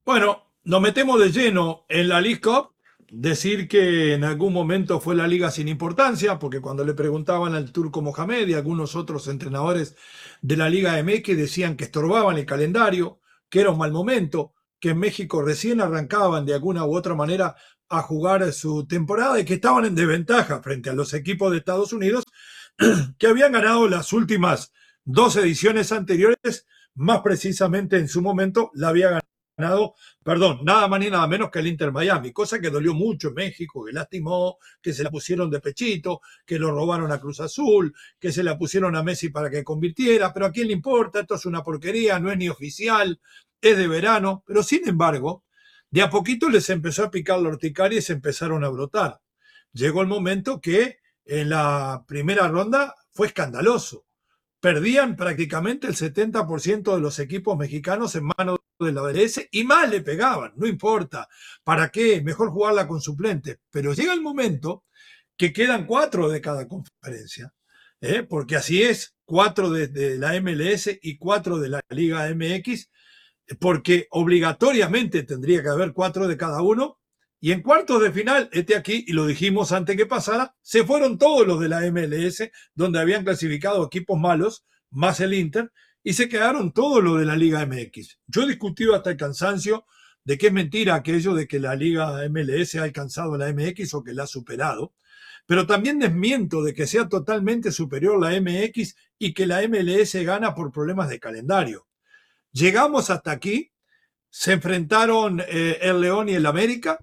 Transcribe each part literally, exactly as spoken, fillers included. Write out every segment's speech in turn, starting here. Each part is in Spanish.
Bueno, nos metemos de lleno en la League Cup. Decir que en algún momento fue la liga sin importancia, porque cuando le preguntaban al Turco Mohamed y algunos otros entrenadores de la Liga M X decían que estorbaban el calendario, que era un mal momento, que en México recién arrancaban de alguna u otra manera a jugar su temporada y que estaban en desventaja frente a los equipos de Estados Unidos que habían ganado las últimas dos ediciones anteriores, más precisamente en su momento la había ganado, perdón, nada más ni nada menos que el Inter Miami, cosa que dolió mucho en México, que lastimó, que se la pusieron de pechito, que lo robaron a Cruz Azul, que se la pusieron a Messi para que convirtiera, pero a quién le importa, esto es una porquería, no es ni oficial, es de verano, pero sin embargo, de a poquito les empezó a picar la urticaria y se empezaron a brotar. Llegó el momento que en la primera ronda fue escandaloso. Perdían prácticamente el setenta por ciento de los equipos mexicanos en manos de la B L S y más le pegaban, no importa. ¿Para qué? Mejor jugarla con suplentes. Pero llega el momento que quedan cuatro de cada conferencia, ¿eh? Porque así es, cuatro de, de la M L S y cuatro de la Liga M X, porque obligatoriamente tendría que haber cuatro de cada uno. Y en cuartos de final, este aquí, y lo dijimos antes que pasara, se fueron todos los de la M L S, donde habían clasificado equipos malos, más el Inter, y se quedaron todos los de la Liga M X. Yo he discutido hasta el cansancio de que es mentira aquello de que la Liga M L S ha alcanzado la M X o que la ha superado, pero también desmiento de que sea totalmente superior la M X y que la M L S gana por problemas de calendario. Llegamos hasta aquí, se enfrentaron eh, el León y el América.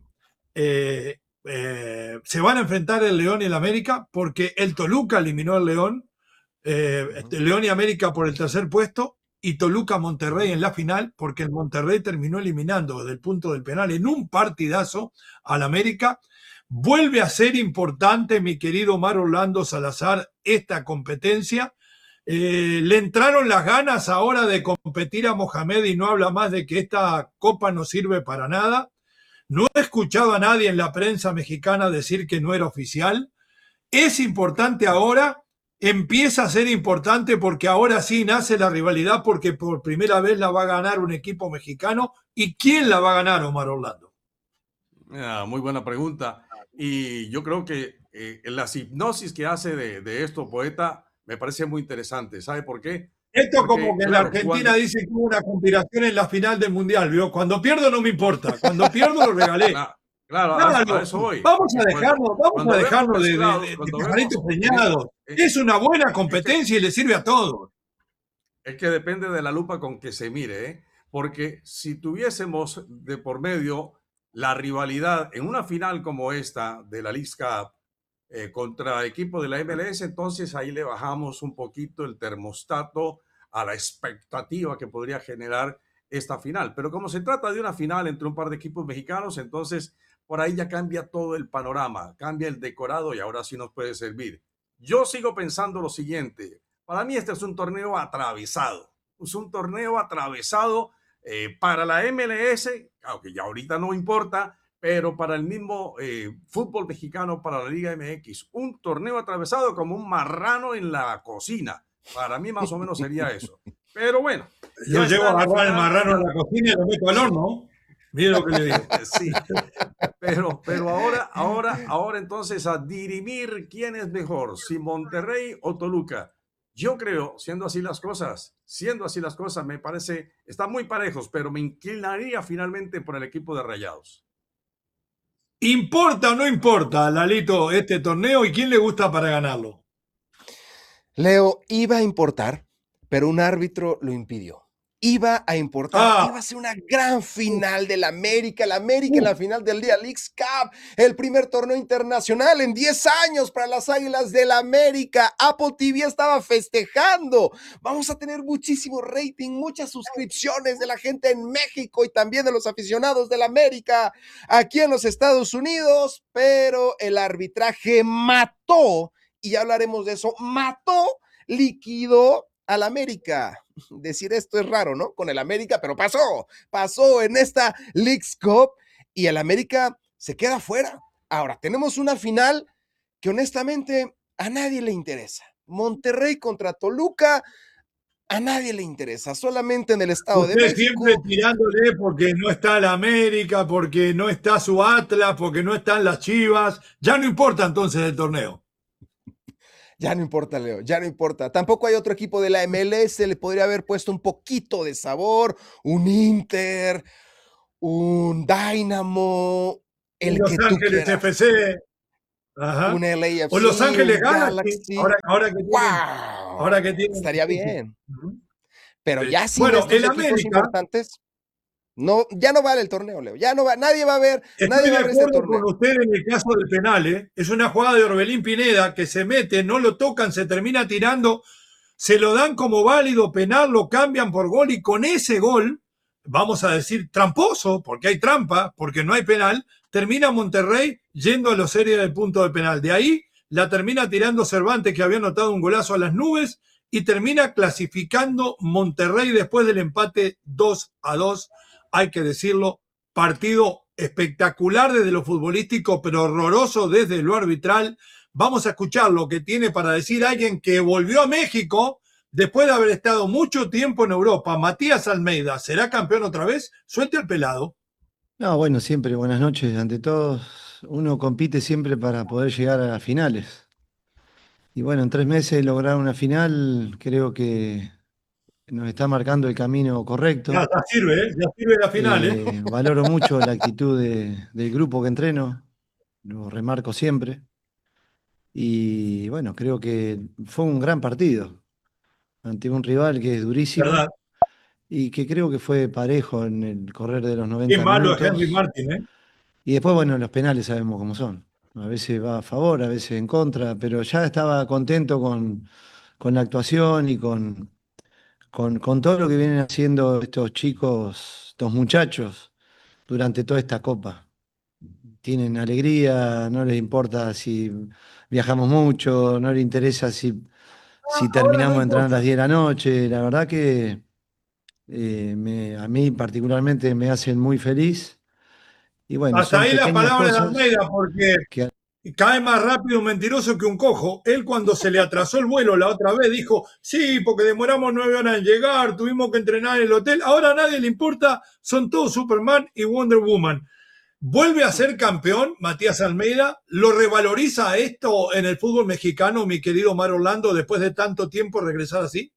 Eh, eh, se van a enfrentar el León y el América porque el Toluca eliminó al León, eh, Ujú. este, León y América por el tercer puesto y Toluca Monterrey en la final porque el Monterrey terminó eliminando desde el punto del penal en un partidazo al América. Vuelve a ser importante, mi querido Omar Orlando Salazar, esta competencia. Eh, le entraron las ganas ahora de competir a Mohamed y no habla más de que esta copa no sirve para nada. No he escuchado a nadie en la prensa mexicana decir que no era oficial. Es importante ahora, empieza a ser importante porque ahora sí nace la rivalidad porque por primera vez la va a ganar un equipo mexicano. ¿Y quién la va a ganar, Omar Orlando? Ah, muy buena pregunta. Y yo creo que eh, la hipnosis que hace de, de esto, poeta, me parece muy interesante. ¿Sabe por qué? Esto como Porque, que en la claro, Argentina cuando... dice que hubo una conspiración en la final del Mundial, ¿vio? Cuando pierdo no me importa, cuando pierdo lo regalé. Cla- Claro, a eso, a Claro, eso voy. vamos a Cuando, dejarlo, vamos a cuando vemos dejarlo de, de, mezclados, de, de cuando pajaritos vemos en es- preñados. eh, Es una buena es que competencia y le sirve a todos. Es que depende de la lupa con que se mire, ¿eh? Porque si tuviésemos de por medio la rivalidad en una final como esta de la Leagues Cup eh, contra equipo de la M L S, entonces ahí le bajamos un poquito el termostato a la expectativa que podría generar esta final. Pero como se trata de una final entre un par de equipos mexicanos, entonces por ahí ya cambia todo el panorama, cambia el decorado y ahora sí nos puede servir. Yo sigo pensando lo siguiente. Para mí este es un torneo atravesado. Es un torneo atravesado eh, para la M L S, aunque ya ahorita no importa, pero para el mismo eh, fútbol mexicano, para la Liga M X, un torneo atravesado como un marrano en la cocina. Para mí más o menos sería eso. Pero bueno, Yo ya llego está a en la agarrar el final. marrano en la cocina y lo meto al horno. Mire lo que le digo. Sí, pero, pero ahora, ahora, ahora entonces a dirimir quién es mejor, si Monterrey o Toluca. Yo creo, siendo así las cosas, siendo así las cosas, me parece, están muy parejos, pero me inclinaría finalmente por el equipo de Rayados. ¿Importa o no importa, Lalito, este torneo y quién le gusta para ganarlo? Leo, iba a importar, pero un árbitro lo impidió. Iba a importar, Ah, iba a ser una gran uf, final del América, el América en uf. la final del Día Leagues Cup, el primer torneo internacional en diez años para las Águilas del América. Apple T V estaba festejando. Vamos a tener muchísimo rating, muchas suscripciones de la gente en México y también de los aficionados del América aquí en los Estados Unidos, pero el arbitraje mató, y ya hablaremos de eso, mató, liquidó al América. Decir esto es raro, ¿no? Con el América, pero pasó, pasó en esta Leagues Cup y el América se queda fuera. Ahora, tenemos una final que honestamente a nadie le interesa. Monterrey contra Toluca. A nadie le interesa, solamente en el Estado de Usted México. siempre tirándole porque no está la América, porque no está su Atlas, porque no están las Chivas. Ya no importa entonces el torneo. Ya no importa, Leo, ya no importa. Tampoco hay otro equipo de la M L S, le podría haber puesto un poquito de sabor, un Inter, un Dynamo, Un el Los que tú Ángeles quieras, F C. Ajá. un L A F O Los C, Ángeles un Galaxy. Galaxy. Ahora, ahora que tienen, ¡Wow! ahora que tienen. Estaría bien. Ujú. Pero Sí. ya sin Bueno, estos el equipos América, importantes, no, ya no vale el torneo, Leo. Ya no va, nadie va a ver, nadie estoy va de a ver este acuerdo con torneo. usted en el caso del penal, ¿eh? Es una jugada de Orbelín Pineda que se mete, no lo tocan, se termina tirando, se lo dan como válido penal, lo cambian por gol y con ese gol, vamos a decir tramposo, porque hay trampa, porque no hay penal, termina Monterrey yendo a los series del punto de penal. De ahí la termina tirando Cervantes, que había anotado un golazo a las nubes, y termina clasificando Monterrey después del empate dos a dos. Hay que decirlo, partido espectacular desde lo futbolístico, pero horroroso desde lo arbitral. Vamos a escuchar lo que tiene para decir alguien que volvió a México después de haber estado mucho tiempo en Europa. Matías Almeida, ¿será campeón otra vez? Suelte al pelado. No, bueno, siempre buenas noches. Ante todo, uno compite siempre para poder llegar a las finales. Y bueno, en tres meses lograr una final, creo que nos está marcando el camino Ya, correcto. ya sirve, ¿eh? Ya sirve la final. ¿eh? Eh, valoro mucho la actitud de- del grupo que entreno, lo remarco siempre. Y bueno, creo que fue un gran partido ante un rival que es durísimo ¿Verdad? y que creo que fue parejo en el correr de los Qué noventa malo es Henry minutos. Martin, ¿eh? Y después, bueno, los penales sabemos cómo son. A veces va a favor, a veces en contra, pero ya estaba contento con, con la actuación y con, con, con todo lo que vienen haciendo estos chicos, estos muchachos, durante toda esta copa. Tienen alegría, no les importa si viajamos mucho, no les interesa si, si Ahora no terminamos de entrenar a importa. las diez de la noche. La verdad que eh, me- a mí particularmente me hacen muy feliz. Y bueno, Hasta son ahí las pequeñas palabras de cosas Almeida, porque que cae más rápido un mentiroso que un cojo. Él cuando se le atrasó el vuelo la otra vez dijo, sí, porque demoramos nueve horas en llegar, tuvimos que entrenar en el hotel. Ahora a nadie le importa, son todos Superman y Wonder Woman. Vuelve a ser campeón Matías Almeida, lo revaloriza esto en el fútbol mexicano, mi querido Mar Orlando, después de tanto tiempo regresar así.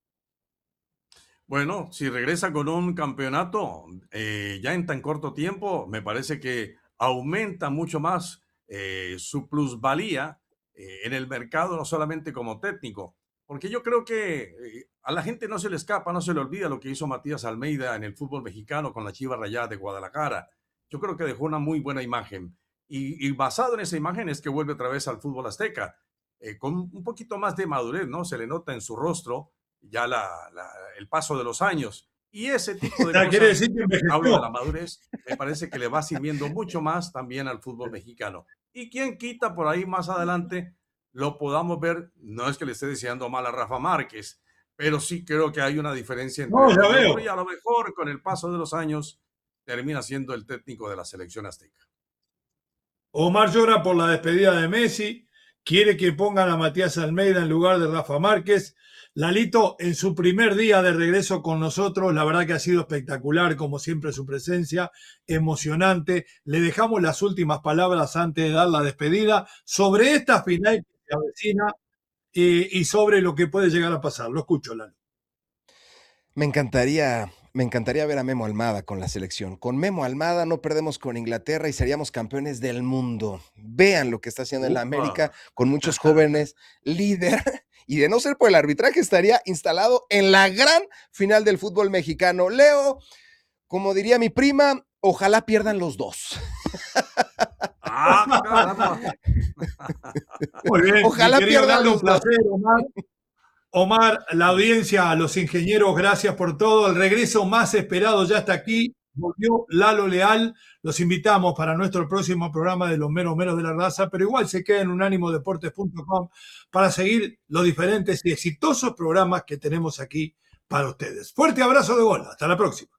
Bueno, si regresa con un campeonato eh, ya en tan corto tiempo, me parece que aumenta mucho más eh, su plusvalía eh, en el mercado, no solamente como técnico, porque yo creo que eh, a la gente no se le escapa, no se le olvida lo que hizo Matías Almeida en el fútbol mexicano con la Chivas Rayadas de Guadalajara. Yo creo que dejó una muy buena imagen y, y basado en esa imagen es que vuelve otra vez al fútbol azteca, eh, con un poquito más de madurez, ¿no? Se le nota en su rostro ya la, la, el paso de los años. Y ese tipo de Quiere cosas, decir que hablo de la envejeció. madurez, me parece que le va sirviendo mucho más también al fútbol mexicano. Y quien quita por ahí más adelante lo podamos ver, no es que le esté deseando mal a Rafa Márquez, pero sí creo que hay una diferencia entre No, uno ya y otro veo. y a lo mejor con el paso de los años termina siendo el técnico de la selección azteca. Omar llora por la despedida de Messi, quiere que pongan a Matías Almeida en lugar de Rafa Márquez. Lalito, en su primer día de regreso con nosotros, la verdad que ha sido espectacular, como siempre, su presencia, emocionante. Le dejamos las últimas palabras antes de dar la despedida sobre esta final que se avecina eh, y sobre lo que puede llegar a pasar. Lo escucho, Lalo. Me encantaría, me encantaría ver a Memo Almada con la selección. Con Memo Almada no perdemos con Inglaterra y seríamos campeones del mundo. Vean lo que está haciendo en la América Upa. con muchos jóvenes, líder. Y de no ser por el arbitraje, estaría instalado en la gran final del fútbol mexicano. Leo, como diría mi prima, ojalá pierdan los dos. Ah, caramba. Muy bien, Ojalá mi querido pierdan Lalo, los un dos. placer, Omar. Omar, la audiencia, a los ingenieros, gracias por todo. El regreso más esperado ya está aquí. Volvió Lalo Leal. Los invitamos para nuestro próximo programa de Los Meros Meros de la Raza, pero igual se queda en unánimo deportes punto com para seguir los diferentes y exitosos programas que tenemos aquí para ustedes. Fuerte abrazo de gol. Hasta la próxima.